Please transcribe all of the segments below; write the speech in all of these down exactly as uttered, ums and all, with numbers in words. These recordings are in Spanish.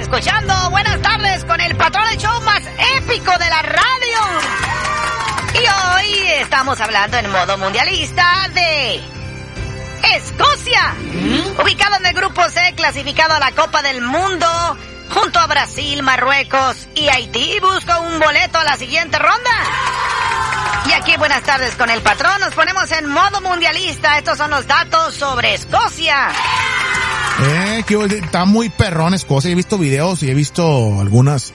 escuchando Buenas Tardes con el patrón del show más épico de la radio. Y hoy estamos hablando en modo mundialista de Escocia, ¿Mm? ubicado en el grupo C, clasificado a la Copa del Mundo, junto a Brasil, Marruecos y Haití, busca un boleto a la siguiente ronda. Y aquí, Buenas Tardes con el patrón, nos ponemos en modo mundialista. Estos son los datos sobre Escocia. Eh, que está muy perrón Escocia. He visto videos y he visto algunas,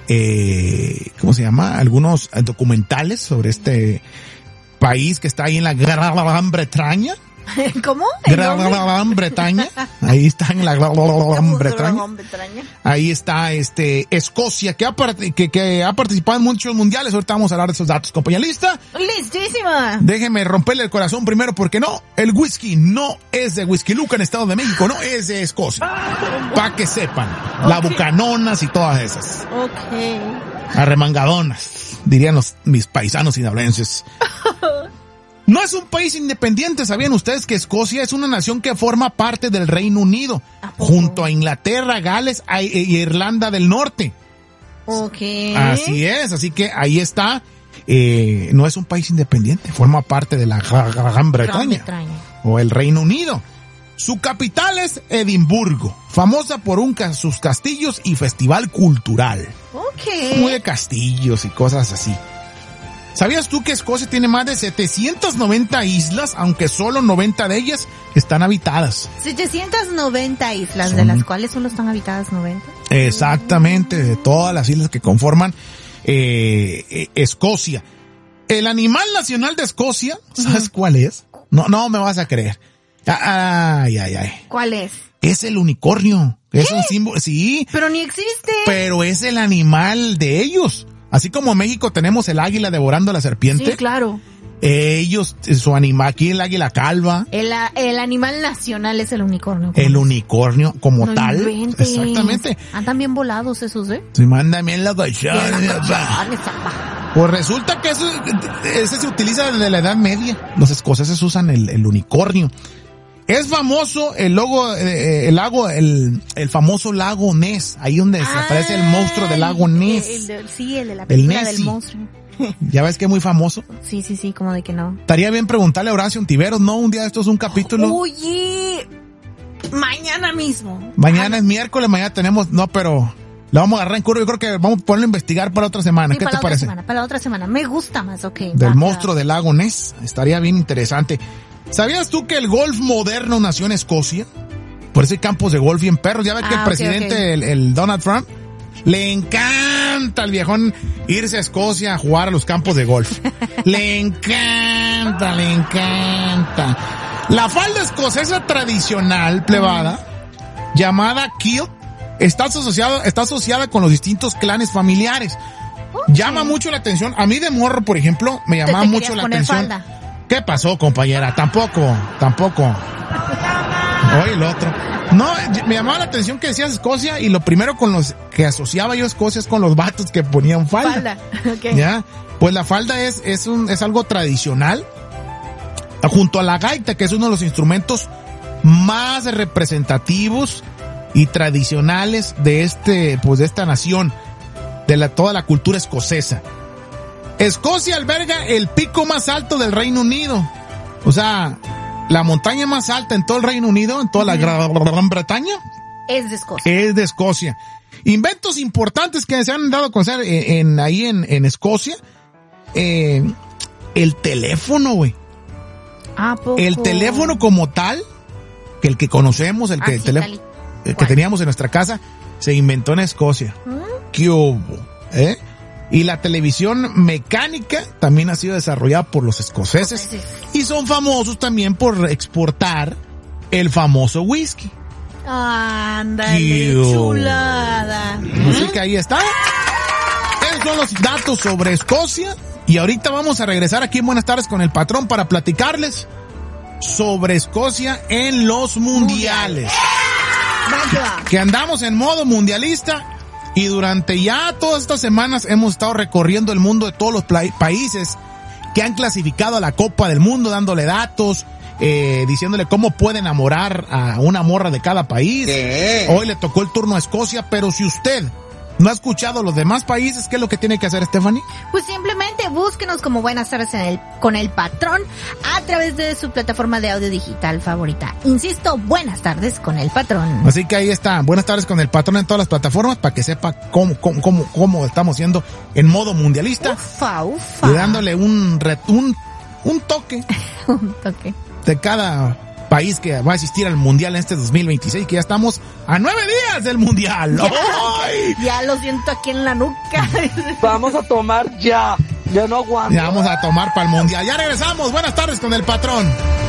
eh, ¿cómo se llama? Algunos documentales sobre este país que está ahí en la Gran Bretaña. ¿Cómo? Gran Bretaña. Ahí está en la Gran Bretaña. Ahí está este Escocia, que ha, que, que ha participado en muchos mundiales. Ahorita vamos a hablar de esos datos, compañía. ¿Lista? Listísima. Déjeme romperle el corazón primero, porque no, el whisky no es de Whisky Luca en Estado de México, no es de Escocia. Para que sepan. Okay. La Bucanonas y todas esas. Ok. Arremangadonas, dirían los, mis paisanos sinaloenses. No es un país independiente. ¿Sabían ustedes que Escocia es una nación que forma parte del Reino Unido, junto a Inglaterra, Gales e Irlanda del Norte? Ok. Así es, así que ahí está. Eh, no es un país independiente, forma parte de la Gran Bretaña, Bretaña o el Reino Unido. Su capital es Edimburgo, famosa por un, sus castillos y festival cultural. Ok. Muy de castillos y cosas así. ¿Sabías tú que Escocia tiene más de setecientas noventa islas, aunque solo noventa de ellas están habitadas? setecientas noventa islas, Son... de las cuales solo están habitadas noventa. Exactamente, de todas las islas que conforman eh, eh, Escocia. El animal nacional de Escocia, ¿sabes uh-huh. cuál es? No, no me vas a creer. Ay, ay, ay. ¿Cuál es? Es el unicornio. Es un símbolo, sí. Pero ni existe. Pero es el animal de ellos. Así como en México tenemos el águila devorando a la serpiente. Sí, claro. Ellos, su animal, aquí el águila calva. El, el animal nacional es el unicornio. El unicornio como no tal. Inventes. Exactamente. Andan bien volados esos, ¿eh? Sí, mándame en la cochona. Pues resulta que eso, ese se utiliza desde la Edad Media. Los escoceses usan el, el unicornio. Es famoso el logo, eh, el lago, el, el famoso lago Ness, ahí donde ah, se aparece el monstruo del lago Ness. El, el, sí, el de la película del monstruo. ¿Ya ves que es muy famoso? Sí, sí, sí, como de que no. Estaría bien preguntarle a Horacio Ontiveros, ¿no? Un día esto es un capítulo. Oye, mañana mismo. Mañana Ay. es miércoles, mañana tenemos, no, pero la vamos a agarrar en curva. Yo creo que vamos a ponerlo a investigar para otra semana. Sí, ¿Qué para te parece? Semana, para la otra semana, me gusta más, ok. Del va, monstruo va. del lago Ness, estaría bien interesante. ¿Sabías tú que el golf moderno nació en Escocia? Por eso hay campos de golf bien perros. Ya ves ah, que el okay, presidente, okay. El, el Donald Trump, le encanta al viejón irse a Escocia a jugar a los campos de golf. Le encanta, le encanta. La falda escocesa tradicional, plebada, llamada kilt, está asociada, está asociada con los distintos clanes familiares. Okay. Llama mucho la atención. A mí de morro, por ejemplo, me llamaba mucho la atención. Falda? ¿Qué pasó, compañera? Tampoco, tampoco. Oye, el otro. No, me llamaba la atención que decías Escocia y lo primero con los que asociaba yo a Escocia es con los vatos que ponían falda. Falda, ok. ¿Ya? Pues la falda es, es un, es algo tradicional. Junto a la gaita, que es uno de los instrumentos más representativos y tradicionales de este, pues de esta nación, de la, toda la cultura escocesa. Escocia alberga el pico más alto del Reino Unido. O sea, la montaña más alta en todo el Reino Unido, en toda la Gran, Gran Bretaña. Es de Escocia. Es de Escocia. Inventos importantes que se han dado a conocer en, en, ahí en, en Escocia. Eh, el teléfono, güey. ¿A poco? El teléfono como tal, que el que conocemos, el que, el teléfono, el que teníamos en nuestra casa, se inventó en Escocia. ¿Mm? ¿Qué hubo? ¿Eh? Y la televisión mecánica también ha sido desarrollada por los escoceses sí. y son famosos también por exportar el famoso whisky. Ándale, chulada. Así que ahí está. Esos son los datos sobre Escocia y ahorita vamos a regresar aquí en Buenas Tardes con el patrón para platicarles sobre Escocia en los mundiales. Mundial. Que andamos en modo mundialista. Y durante ya todas estas semanas hemos estado recorriendo el mundo de todos los países que han clasificado a la Copa del Mundo, dándole datos eh, diciéndole cómo puede enamorar a una morra de cada país. ¿Qué? Hoy le tocó el turno a Escocia, pero si usted no ha escuchado los demás países, ¿qué es lo que tiene que hacer, Stephanie? Pues simplemente búsquenos como Buenas Tardes en el, con el Patrón a través de su plataforma de audio digital favorita. Insisto, Buenas Tardes con el Patrón. Así que ahí está, Buenas Tardes con el Patrón en todas las plataformas para que sepa cómo, cómo, cómo, cómo estamos haciendo en modo mundialista. Ufa, ufa. Y dándole un, ret, un, un toque. un toque. De cada país que va a asistir al Mundial en este dos mil veintiséis, que ya estamos a nueve días del Mundial. Ya, ya lo siento aquí en la nuca. Vamos a tomar ya. Ya no aguanto. Ya vamos a tomar para el Mundial. Ya regresamos. Buenas tardes con el Patrón.